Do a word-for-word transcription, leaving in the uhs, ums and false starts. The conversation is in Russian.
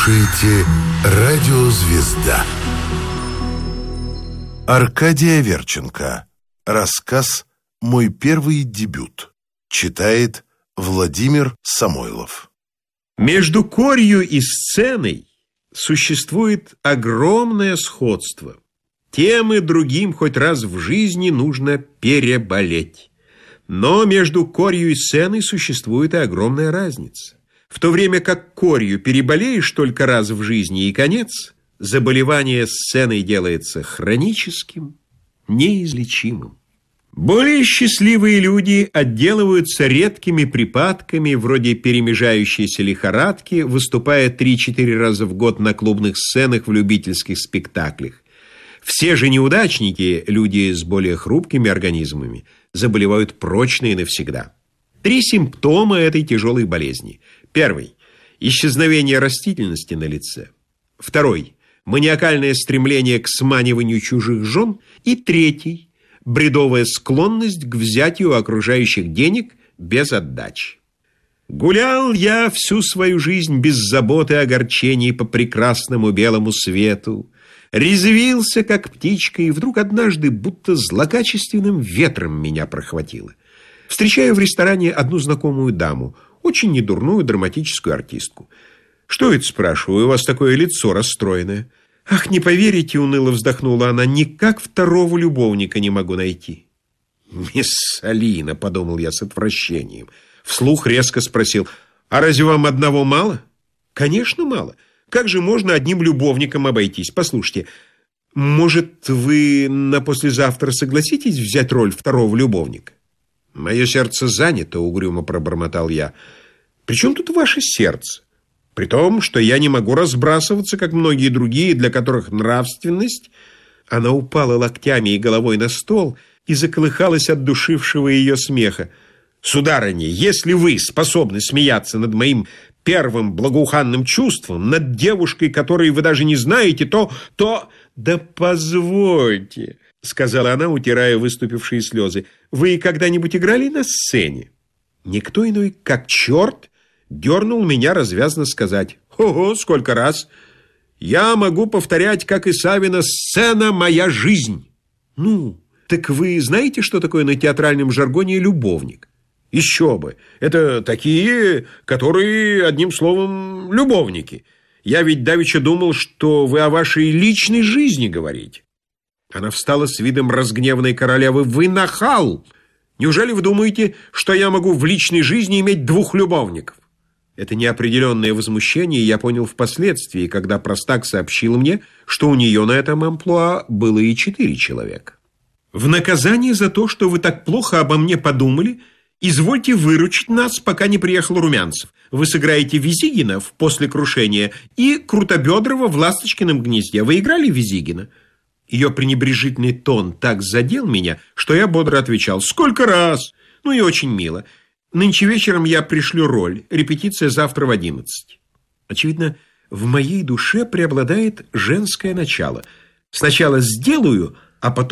слушаете «Радио Звезда». Аркадий Аверченко. Рассказ «Мой первый дебют». Читает Владимир Самойлов. Между корью и сценой существует огромное сходство. Тем и другим хоть раз в жизни нужно переболеть. Но между корью и сценой существует и огромная разница. В то время как корью переболеешь только раз в жизни и конец, заболевание сценой делается хроническим, неизлечимым. Более счастливые люди отделываются редкими припадками, вроде перемежающейся лихорадки, выступая три-четыре раза в год на клубных сценах в любительских спектаклях. Все же неудачники, люди с более хрупкими организмами, заболевают прочно и навсегда. Три симптома этой тяжелой болезни. Первый – исчезновение растительности на лице. Второй – маниакальное стремление к сманиванию чужих жен. И третий – бредовая склонность к взятию окружающих денег без отдачи. Гулял я всю свою жизнь без заботы и огорчений по прекрасному белому свету, резвился, как птичка, и вдруг однажды будто злокачественным ветром меня прохватило. Встречаю в ресторане одну знакомую даму, очень недурную драматическую артистку. «Что это, спрашиваю, у вас такое лицо расстроенное?» «Ах, не поверите», — уныло вздохнула она, — «никак второго любовника не могу найти». «Мисс Алина», — подумал я с отвращением. Вслух резко спросил: «А разве вам одного мало?» «Конечно, мало. Как же можно одним любовником обойтись? Послушайте, может, вы на послезавтра согласитесь взять роль второго любовника?» «Мое сердце занято», — угрюмо пробормотал я. «При чем тут ваше сердце? При том, что я не могу разбрасываться, как многие другие, для которых нравственность...» Она упала локтями и головой на стол и заколыхалась от душившего ее смеха. «Сударыня, если вы способны смеяться над моим первым благоуханным чувством, над девушкой, которой вы даже не знаете, то... то... Да позвольте», — сказала она, утирая выступившие слезы, — «вы когда-нибудь играли на сцене?» Никто иной, как черт, дернул меня развязно сказать: «Ого, сколько раз! Я могу повторять, как и Савина: сцена — моя жизнь!» «Ну, так вы знаете, что такое на театральном жаргоне любовник?» «Еще бы! Это такие, которые, одним словом, любовники. Я ведь давеча думал, что вы о вашей личной жизни говорите». Она встала с видом разгневанной королевы. «Вы нахал! Неужели вы думаете, что я могу в личной жизни иметь двух любовников?» Это неопределенное возмущение я понял впоследствии, когда простак сообщил мне, что у нее на этом амплуа было и четыре человека. «В наказание за то, что вы так плохо обо мне подумали, извольте выручить нас, пока не приехал Румянцев. Вы сыграете Визигина в «После крушения» и Крутобедрова в «Ласточкином гнезде». Вы играли Визигина?» Ее пренебрежительный тон так задел меня, что я бодро отвечал: «Сколько раз?» Ну и очень мило. Нынче вечером я пришлю роль. Репетиция завтра в одиннадцать. Очевидно, в моей душе преобладает женское начало. Сначала сделаю, а потом